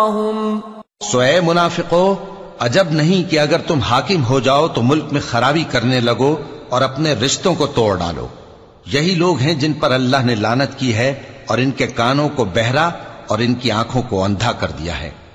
सोए मुनाफिको, अजब नहीं कि अगर तुम हाकिम हो जाओ तो मुल्क में खराबी करने लगो और अपने रिश्तों को तोड़ डालो। यही लोग हैं जिन पर अल्लाह ने लानत की है और इनके कानों को बहरा और इनकी आंखों को अंधा कर दिया है।